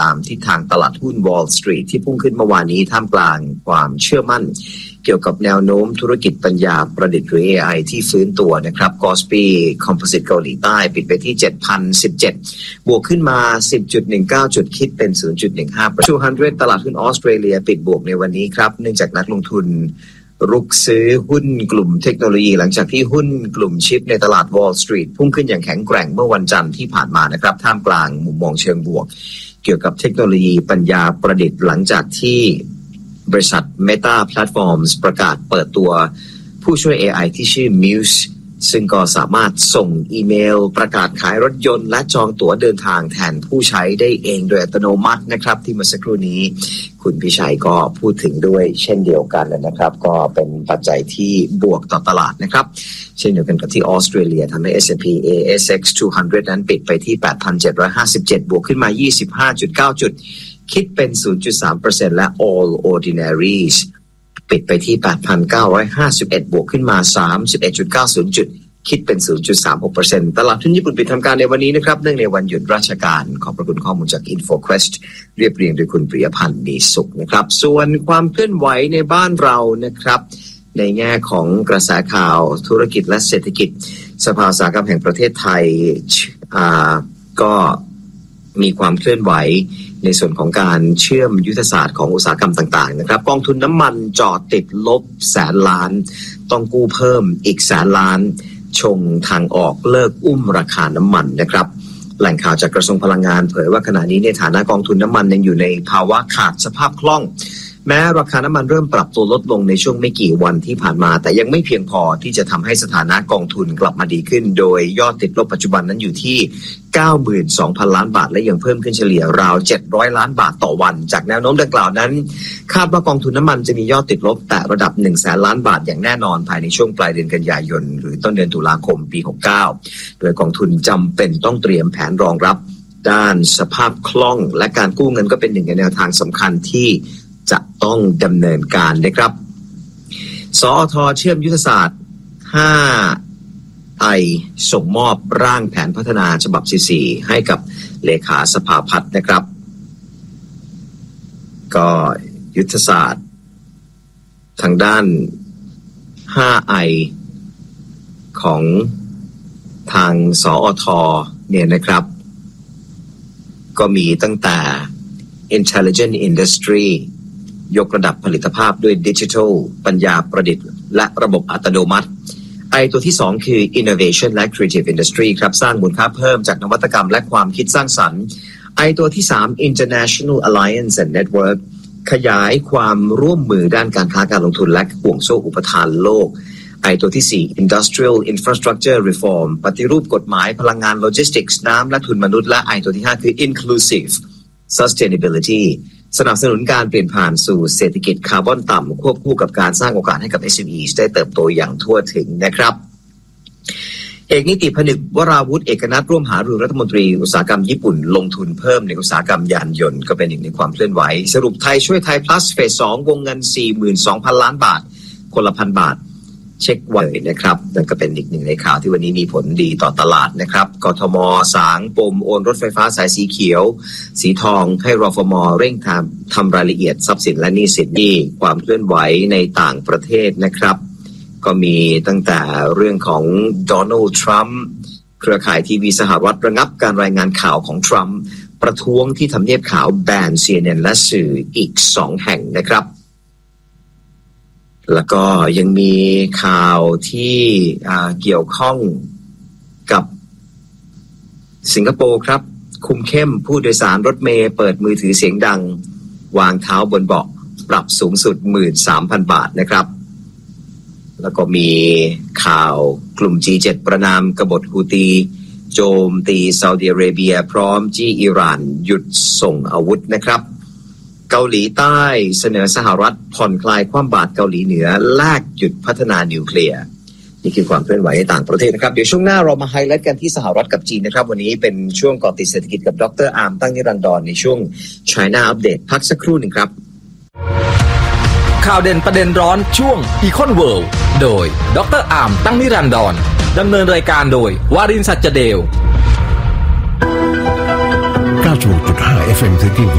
ามทิศทางตลาดหุ้น Wall Street ที่พุ่งขึ้นเมื่อวานนี้ท่ามกลางความเชื่อมั่นเกี่ยวกับแนวโน้มธุรกิจปัญญาประดิษฐ์หรือ AI ที่ฟื้นตัวนะครับ Kospi Composite เกาหลีใต้ปิดไปที่ 7,017 บวกขึ้นมา 10.19 จุดคิดเป็น 0.15% 200 ตลาดหุ้นออสเตรเลียปิดบวกในวันนี้ครับเนื่องจากนักลงทุนรุกซื้อหุ้นกลุ่มเทคโนโลยีหลังจากที่หุ้นกลุ่มชิปในตลาด Wall Street พุ่งขึ้นอย่างแข็งแกร่งเมื่อวันจันทร์ที่ผ่านมานะครับท่ามกลางมุมมองเชิงบวกเกี่ยวกับเทคโนโลยีปัญญาประดิษฐ์หลังจากที่บริษัท Meta Platforms ประกาศเปิดตัวผู้ช่วย AI ที่ชื่อ Muse ซึ่งก็สามารถส่งอีเมลประกาศขายรถยนต์และจองตั๋วเดินทางแทนผู้ใช้ได้เองโดยอัตโนมัตินะครับที่เมื่อสักครู่นี้คุณพิชัยก็พูดถึงด้วยเช่นเดียวกันนะครับก็เป็นปัจจัยที่บวกต่อตลาดนะครับเช่นเดียวกันกับที่ออสเตรเลียทำให้ S&P ASX 200 นั้นปิดไปที่ 8,757 บวกขึ้นมา 25.9 จุดคิดเป็น 0.3% และ All Ordinaries ปิดไปที่ 8,951 บวกขึ้นมา 31.90 จุดคิดเป็น 0.36% ตลาดหุ้นญี่ปุ่นปิดทำการในวันนี้นะครับเนื่องในวันหยุดราชการขอบพระคุณข้อมูลจาก InfoQuest เรียบเรียงโดยคุณปริยพันธ์ดีสุขนะครับส่วนความเคลื่อนไหวในบ้านเรานะครับในแง่ของกระแสข่าวธุรกิจและเศรษฐกิจสภาอุตสาหกรรมแห่งประเทศไทยก็มีความเคลื่อนไหวในส่วนของการเชื่อมยุทธศาสตร์ของอุตสาหกรรมต่างๆนะครับกองทุนน้ำมันจอดติดลบแสนล้านต้องกู้เพิ่มอีกแสนล้านชงทางออกเลิกอุ้มราคาน้ำมันนะครับแหล่งข่าวจากกระทรวงพลังงานเผยว่าขณะนี้ในฐานะกองทุนน้ำมันยังอยู่ในภาวะขาดสภาพคล่องแม้ราคาน้ำมันเริ่มปรับตัวลดลงในช่วงไม่กี่วันที่ผ่านมาแต่ยังไม่เพียงพอที่จะทำให้สถานะกองทุนกลับมาดีขึ้นโดยยอดติดลบปัจจุบันนั้นอยู่ที่ 92,000 ล้านบาทและยังเพิ่มขึ้นเฉลี่ยราว700ล้านบาทต่อวันจากแนวโน้มดังกล่าวนั้นคาดว่ากองทุนน้ำมันจะมียอดติดลบแตะระดับ 100,000 ล้านบาทอย่างแน่นอนภายในช่วงปลายเดือนกันยายนหรือต้นเดือนตุลาคมปี 69โดยกองทุนจำเป็นต้องเตรียมแผนรองรับด้านสภาพคล่องและการกู้เงินก็เป็นหนึ่งในแนวทางสำคัญที่จะต้องดำเนินการนะครับสอท.เชื่อมยุทธศาสตร์5ไอส่งมอบร่างแผนพัฒนาฉบับที่4ให้กับเลขาสภาพัฒน์นะครับก็ยุทธศาสตร์ทางด้าน5ไอของทางสอท.เนี่ยนะครับก็มีตั้งแต่ Intelligent Industryยกระดับผลิตภาพด้วยดิจิทัลปัญญาประดิษฐ์และระบบอัตโนมัติไอตัวที่2คือ Innovation และ Creative Industry ครับสร้างมูลค่าเพิ่มจากนวัตกรรมและความคิดสร้างสรรค์ไอตัวที่3 International Alliance and Network ขยายความร่วมมือด้านการค้าการลงทุนและห่วงโซ่อุปทานโลกไอตัวที่4 Industrial Infrastructure Reform ปฏิรูปกฎหมายพลังงานโลจิสติกส์น้ำและทุนมนุษย์และไอตัวที่5คือ Inclusive Sustainabilityสนับสนุนการเปลี่ยนผ่านสู่เศรษฐกิจคาร์บอนต่ำควบคู่กับการสร้างโอกาสให้กับ SMEs ได้เติบโตอย่างทั่วถึงนะครับเอกนิติพนึกวราวุฒิเอกนัทร่วมหารือรัฐมนตรีอุตสาหกรรมญี่ปุ่นลงทุนเพิ่มในอุตสาหกรรมยานยนต์ก็เป็นอีกหนึ่งความเคลื่อนไหวสรุปไทยช่วยไทย plus เฟส 2 วงเงิน 42,000 ล้านบาทคนละ 1,000 บาทเช็คไว้นะครับนั่นก็เป็นอีกหนึ่งในข่าวที่วันนี้มีผลดีต่อตลาดนะครับกทม.สางปมโอนรถไฟฟ้าสายสีเขียวสีทองให้รฟม.เร่งทำรายละเอียดทรัพย์สินและหนี้สินนี่ความเคลื่อนไหวในต่างประเทศนะครับก็มีตั้งแต่เรื่องของโดนัลด์ทรัมป์เครือข่ายทีวีสหรัฐระงับการรายงานข่าวของทรัมป์ประท้วงที่ทำเนียบขาวแบน CNN และสื่ออีก2แห่งนะครับแล้วก็ยังมีข่าวที่เกี่ยวข้องกับสิงคโปร์ครับคุมเข้มผู้โดยสารรถเมล์เปิดมือถือเสียงดังวางเท้าบนเบาะปรับสูงสุด 13,000 บาทนะครับแล้วก็มีข่าวกลุ่ม G7 ประนามกบฏฮูตีโจมตีซาอุดิอาระเบียพร้อมจี้อิหร่านหยุดส่งอาวุธนะครับเกาหลีใต้เสนอสหรัฐผ่อนคลายคว่ำบาตรเกาหลีเหนือแลกหยุดพัฒนานิวเคลียร์นี่คือความเคลื่อนไหวในต่างประเทศนะครับเดี๋ยวช่วงหน้าเรามาไฮไลท์กันที่สหรัฐกับจีนนะครับวันนี้เป็นช่วงเกาะติดเศรษฐกิจกับดร.อาร์มตั้งนิรันดรในช่วง China Update พักสักครู่หนึ่งครับข่าวเด่นประเด็นร้อนช่วง Econ World โดยดร.อาร์มตั้งนิรันดรดำเนินรายการโดยวารินทร์ สัจเดล 96.5 FM